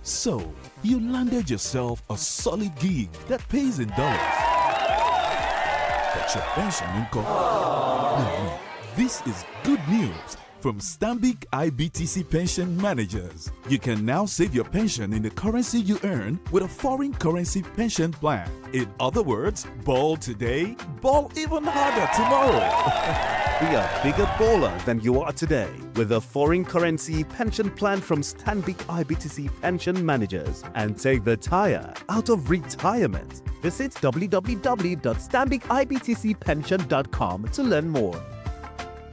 So, you landed yourself a solid gig that pays in dollars. But your pension income. No. This is good news from Stanbic IBTC Pension Managers. You can now save your pension in the currency you earn with a foreign currency pension plan. In other words, ball today, ball even harder tomorrow. Be a bigger baller than you are today with a foreign currency pension plan from Stanbic IBTC Pension Managers and take the tire out of retirement. Visit www.stanbicibtcpension.com to learn more.